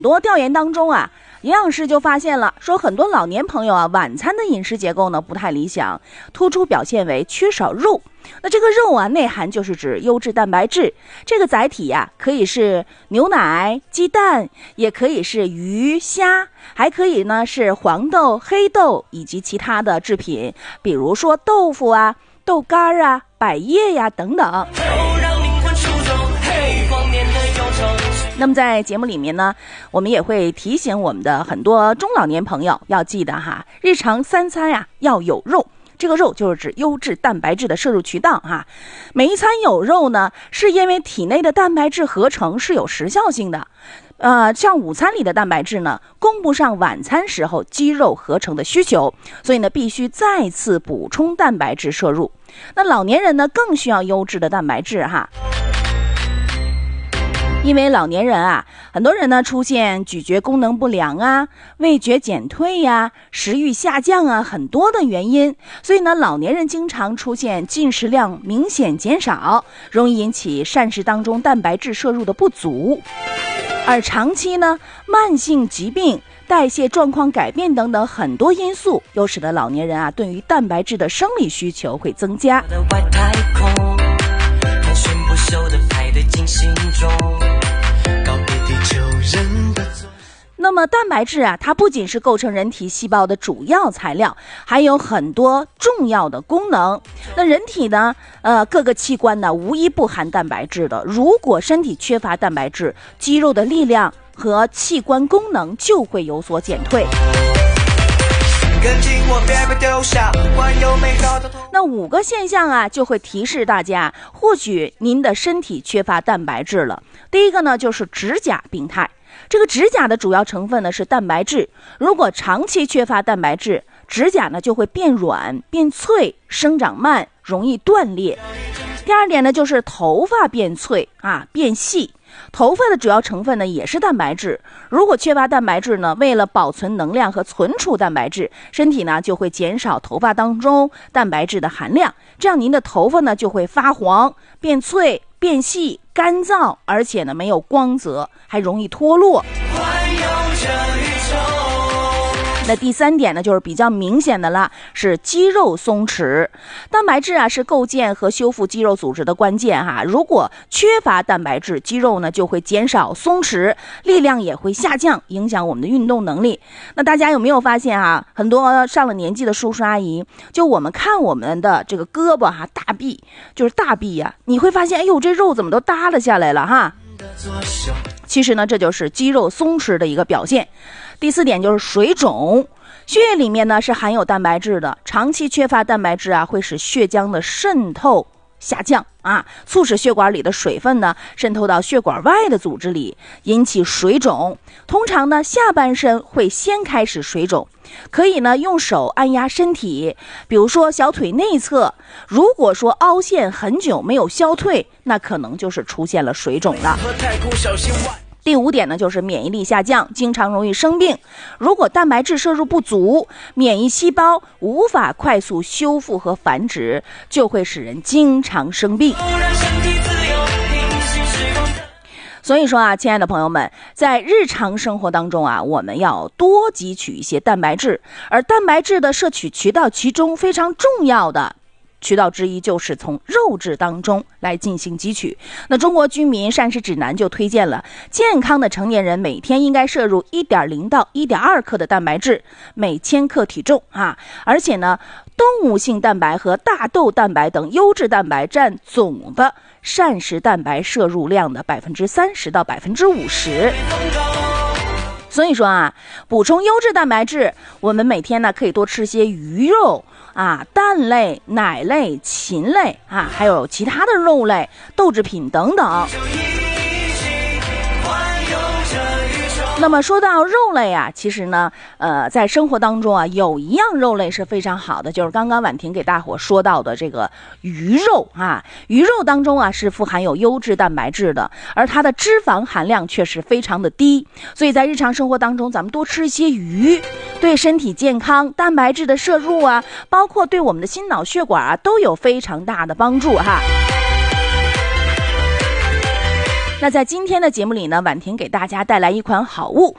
多调研当中啊，营养师就发现了，说很多老年朋友啊，晚餐的饮食结构呢不太理想，突出表现为缺少肉。那这个肉啊，内涵就是指优质蛋白质，这个载体呀，可以是牛奶、鸡蛋，也可以是鱼、虾，还可以呢是黄豆、黑豆以及其他的制品，比如说豆腐啊、豆干啊、百叶呀等等。那么在节目里面呢，我们也会提醒我们的很多中老年朋友要记得哈，日常三餐呀要有肉。这个肉就是指优质蛋白质的摄入渠道哈。每一餐有肉呢，是因为体内的蛋白质合成是有时效性的。像午餐里的蛋白质呢，供不上晚餐时候肌肉合成的需求，所以呢，必须再次补充蛋白质摄入。那老年人呢，更需要优质的蛋白质哈。因为老年人啊，很多人呢出现咀嚼功能不良啊、味觉减退呀、食欲下降啊，很多的原因，所以呢，老年人经常出现进食量明显减少，容易引起膳食当中蛋白质摄入的不足。而长期呢，慢性疾病、代谢状况改变等等很多因素，又使得老年人啊对于蛋白质的生理需求会增加。那么蛋白质啊，它不仅是构成人体细胞的主要材料，还有很多重要的功能。那人体呢，各个器官呢，无一不含蛋白质的。如果身体缺乏蛋白质，肌肉的力量和器官功能就会有所减退。那5个现象啊，就会提示大家，或许您的身体缺乏蛋白质了。第一个呢，就是指甲病态。这个指甲的主要成分呢是蛋白质，如果长期缺乏蛋白质，指甲呢就会变软、变脆、生长慢，容易断裂。第二点呢，就是头发变脆啊、变细。头发的主要成分呢也是蛋白质，如果缺乏蛋白质呢，为了保存能量和存储蛋白质，身体呢就会减少头发当中蛋白质的含量，这样您的头发呢就会发黄、变脆、变细、干燥，而且呢没有光泽，还容易脱落。那第3点呢，就是比较明显的了，是肌肉松弛。蛋白质啊是构建和修复肌肉组织的关键哈。如果缺乏蛋白质，肌肉呢就会减少松弛，力量也会下降，影响我们的运动能力。那大家有没有发现啊，很多上了年纪的叔叔阿姨，就我们看我们的这个胳膊哈，大臂就是大臂呀，你会发现，哎呦，这肉怎么都耷拉下来了哈。其实呢，这就是肌肉松弛的一个表现。第4点就是水肿，血液里面呢是含有蛋白质的，长期缺乏蛋白质啊，会使血浆的渗透下降啊，促使血管里的水分呢渗透到血管外的组织里，引起水肿。通常呢，下半身会先开始水肿，可以呢用手按压身体，比如说小腿内侧，如果说凹陷很久没有消退，那可能就是出现了水肿了。第5点呢，就是免疫力下降，经常容易生病。如果蛋白质摄入不足，免疫细胞无法快速修复和繁殖，就会使人经常生病。所以说啊，亲爱的朋友们，在日常生活当中啊，我们要多汲取一些蛋白质，而蛋白质的摄取渠道，其中非常重要的渠道之一就是从肉质当中来进行汲取。那中国居民膳食指南就推荐了，健康的成年人每天应该摄入 1.0 到 1.2 克的蛋白质每千克体重啊，而且呢，动物性蛋白和大豆蛋白等优质蛋白占总的膳食蛋白摄入量的 30% 到 50%。所以说啊，补充优质蛋白质，我们每天呢可以多吃些鱼肉啊、蛋类、奶类、禽类啊，还有其他的肉类、豆制品等等。那么说到肉类啊，其实呢，在生活当中啊，有一样肉类是非常好的，就是刚刚婉婷给大伙说到的这个鱼肉啊。鱼肉当中啊是富含有优质蛋白质的，而它的脂肪含量却是非常的低，所以在日常生活当中，咱们多吃一些鱼，对身体健康、蛋白质的摄入啊，包括对我们的心脑血管啊，都有非常大的帮助哈。 那在今天的节目里呢，婉婷给大家带来一款好物，